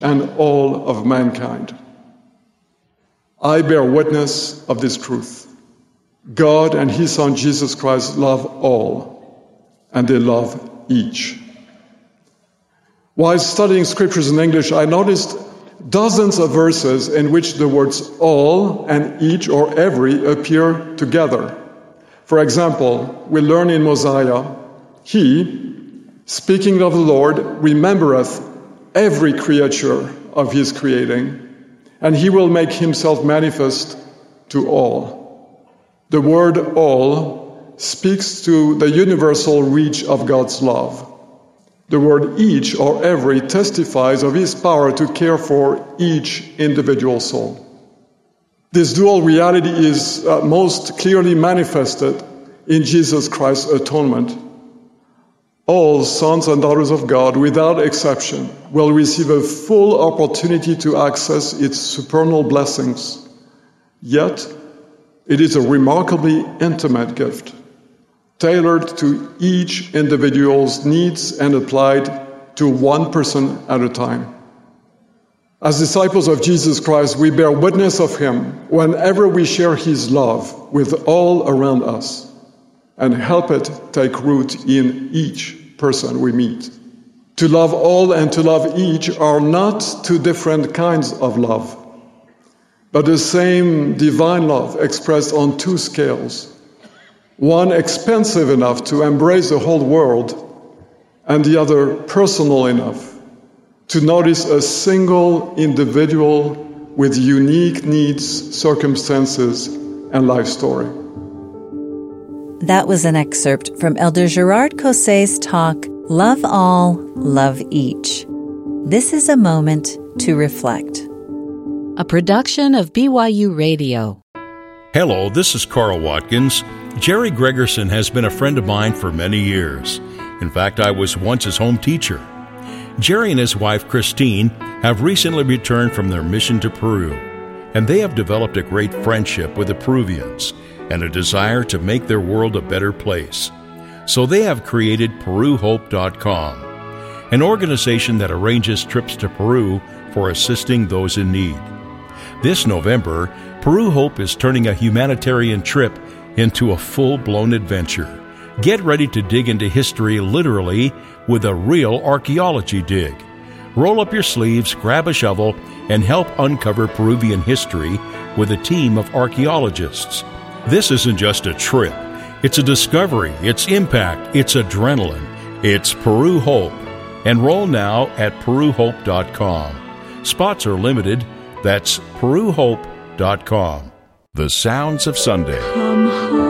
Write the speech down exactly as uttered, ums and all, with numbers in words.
and all of mankind. I bear witness of this truth. God and His Son Jesus Christ love all, and they love each. While studying scriptures in English, I noticed dozens of verses in which the words all and each or every appear together. For example, we learn in Mosiah, He, speaking of the Lord, remembereth every creature of His creating, and He will make Himself manifest to all. The word all speaks to the universal reach of God's love. The word each or every testifies of His power to care for each individual soul. This dual reality is uh, most clearly manifested in Jesus Christ's atonement. All sons and daughters of God, without exception, will receive a full opportunity to access its supernal blessings. Yet, it is a remarkably intimate gift, tailored to each individual's needs and applied to one person at a time. As disciples of Jesus Christ, we bear witness of Him whenever we share His love with all around us and help it take root in each person we meet. To love all and to love each are not two different kinds of love, but the same divine love expressed on two scales. One expensive enough to embrace the whole world, and the other personal enough to notice a single individual with unique needs, circumstances, and life story. That was an excerpt from Elder Gerard Cosset's talk, Love All, Love Each. This is a moment to reflect. A production of B Y U Radio. Hello, this is Carl Watkins. Jerry Gregerson has been a friend of mine for many years. In fact, I was once his home teacher. Jerry and his wife, Christine, have recently returned from their mission to Peru, and they have developed a great friendship with the Peruvians and a desire to make their world a better place. So they have created Peru Hope dot com, an organization that arranges trips to Peru for assisting those in need. This November, Peru Hope is turning a humanitarian trip into a full-blown adventure. Get ready to dig into history literally with a real archaeology dig. Roll up your sleeves, grab a shovel, and help uncover Peruvian history with a team of archaeologists. This isn't just a trip. It's a discovery, it's impact, it's adrenaline. It's Peru Hope. Enroll now at Peru Hope dot com. Spots are limited. That's Peru Hope dot com. The Sounds of Sunday.